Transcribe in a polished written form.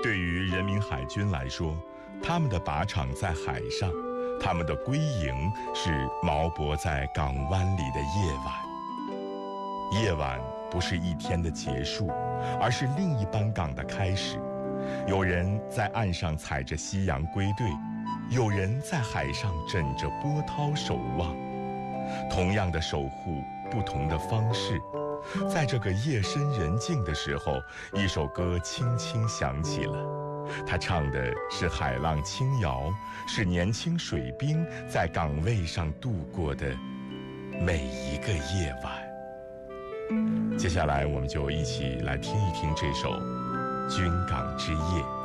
对于人民海军来说，他们的靶场在海上，他们的归营是锚泊在港湾里的夜晚。夜晚不是一天的结束，而是另一班港的开始。有人在岸上踩着夕阳归队，有人在海上枕着波涛守望。同样的守护，不同的方式。在这个夜深人静的时候，一首歌轻轻响起了。他唱的是海浪轻摇，是年轻水兵在岗位上度过的每一个夜晚。接下来我们就一起来听一听这首《军港之夜》。